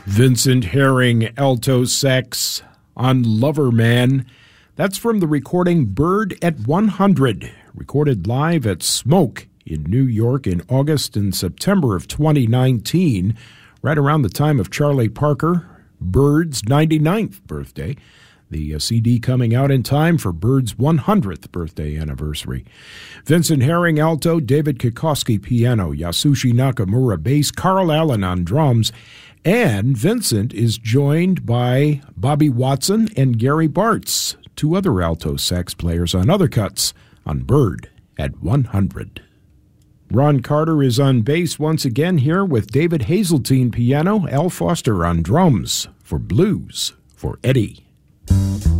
Vincent Herring, alto sax on Loverman. That's from the recording Bird at 100, recorded live at Smoke in New York in August and September of 2019, right around the time of Charlie Parker, Bird's 99th birthday. The CD coming out in time for Bird's 100th birthday anniversary. Vincent Herring, alto, David Kikoski, piano, Yasushi Nakamura, bass, Carl Allen on drums, and Vincent is joined by Bobby Watson and Gary Bartz, two other alto sax players on other cuts on Bird at 100. Ron Carter is on bass once again here with David Hazeltine piano, Al Foster on drums for Blues for Eddie.